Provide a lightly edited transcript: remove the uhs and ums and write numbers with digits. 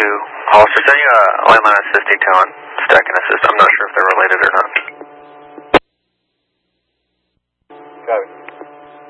Hollister, send you a landline assist detail on stack and assist. I'm not sure if they're related or not. Copy.